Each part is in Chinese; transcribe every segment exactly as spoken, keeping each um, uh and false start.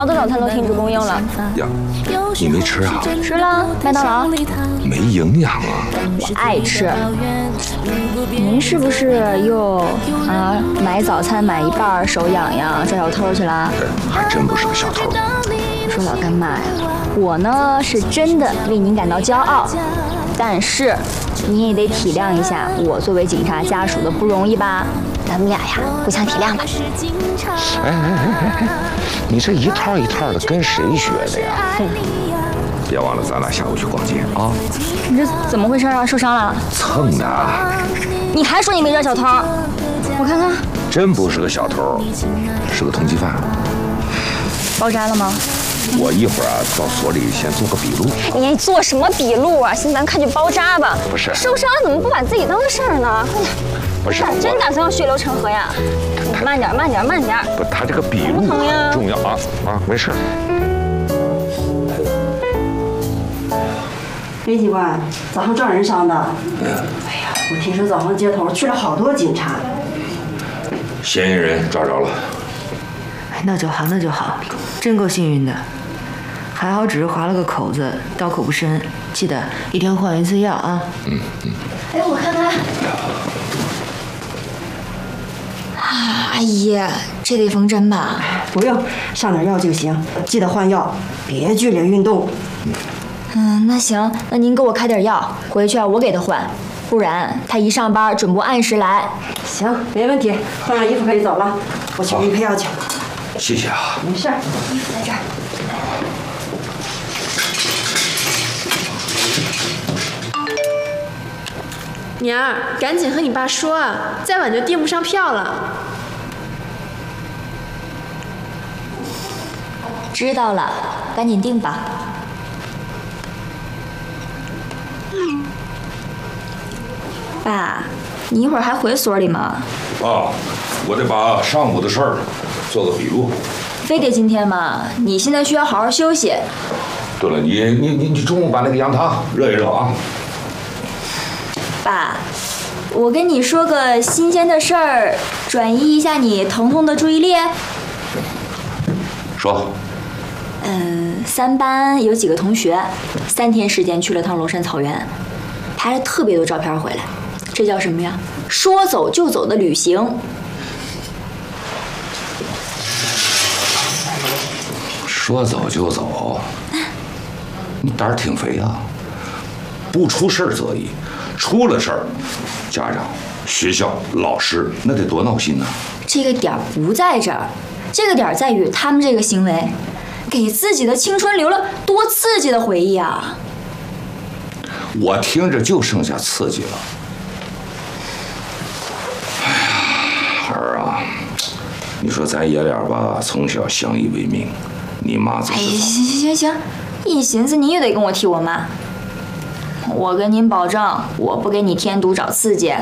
我的早餐都停止供应了。 呀，你没吃啊？ 吃了，麦当劳。 没营养啊！ 我爱吃。您是不是又啊买早餐买一半手痒痒抓小偷去了？ 还真不是个小偷。 说老干妈呀，我呢是真的为您感到骄傲，但是你也得体谅一下我作为警察家属的不容易吧。咱们俩呀，互相体谅吧。 哎哎哎哎哎，你这一套一套的跟谁学的呀？嗯，别忘了咱俩下午去逛街啊！ 你这怎么回事啊？受伤了？ 蹭的。 你还说你没抓小偷？我看看。 真不是个小偷，是个通缉犯。 包扎了吗？ 我一会儿啊到所里先做个笔录。 你做什么笔录啊？先咱看去包扎吧。 不是。 受伤了怎么不把自己当事儿呢？快点。 不是。 真打算要血流成河呀？慢点，慢点，慢点。 不，他这个笔录很重要啊啊，没事。 裴警官，早上撞人伤的。哎呀，我听说早上街头去了好多警察。 嫌疑人抓着了。 那就好，那就好，真够幸运的。还好只是划了个口子，刀口不深。记得一天换一次药啊。 嗯嗯。 哎，我看看。啊，阿姨，这得缝针吧？ 不用，上点药就行。记得换药，别剧烈运动。 嗯，那行，那您给我开点药，回去啊我给他换，不然他一上班准不按时来。 行，没问题，换上衣服可以走了，我去给你配药去。 谢谢啊。 没事， 衣服在这儿。 娘儿，赶紧和你爸说啊，再晚就订不上票了。 知道了，赶紧订吧。爸，你一会儿还回所里吗？ 啊，我得把上午的事儿做个笔录。 非得今天吗？你现在需要好好休息。 对了，你你你你中午把那个羊汤热一热啊。 爸，我跟你说个新鲜的事儿，转移一下你疼痛的注意力。 说。 嗯，三班有几个同学，三天时间去了趟龙山草原，拍了特别多照片回来，这叫什么呀？说走就走的旅行。 说走就走，你胆儿挺肥啊！不出事儿则已，出了事儿，家长、学校、老师那得多闹心呐！ 这个点儿不在这儿，这个点儿在于他们这个行为，给自己的青春留了多刺激的回忆啊！ 我听着就剩下刺激了。哎呀，儿啊，你说咱爷俩吧，从小相依为命。你妈怎么？ 哎，行行行行，一寻思你也得跟我提我妈。我跟您保证，我不给你添堵找刺激。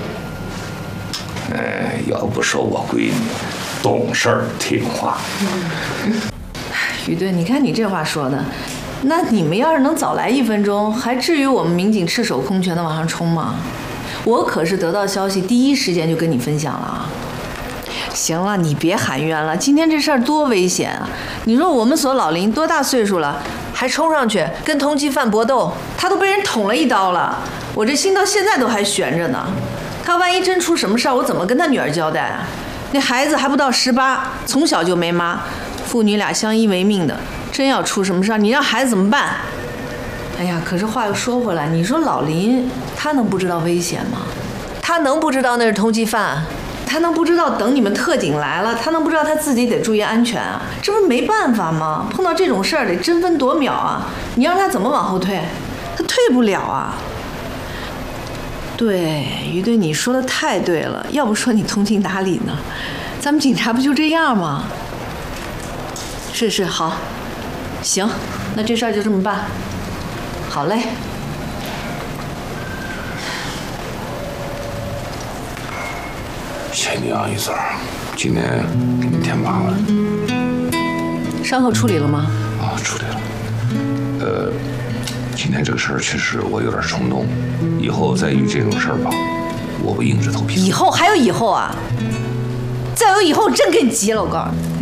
哎，要不说我闺女懂事儿听话。 于队，你看你这话说的，那你们要是能早来一分钟，还至于我们民警赤手空拳的往上冲吗？我可是得到消息第一时间就跟你分享了啊。行了，你别喊冤了，今天这事儿多危险啊！你说我们所老林多大岁数了，还冲上去跟通缉犯搏斗，他都被人捅了一刀了，我这心到现在都还悬着呢。他万一真出什么事儿，我怎么跟他女儿交代啊？那孩子还不到十八，从小就没妈，父女俩相依为命的，真要出什么事儿，你让孩子怎么办？哎呀，可是话又说回来，你说老林他能不知道危险吗？他能不知道那是通缉犯？他能不知道等你们特警来了，他能不知道他自己得注意安全啊？这不是没办法吗？碰到这种事儿得争分夺秒啊！你让他怎么往后退？他退不了啊！对，于队，你说的太对了，要不说你通情达理呢？咱们警察不就这样吗？是是，好，行，那这事儿就这么办。好嘞。 谢你啊，玉子儿，今天给你添麻烦。 伤口处理了吗？ 啊，处理了。呃，今天这个事儿确实我有点冲动，以后再遇这种事儿吧，我不硬着头皮。 以后还有以后啊！再有以后，真给你急了，我告诉你。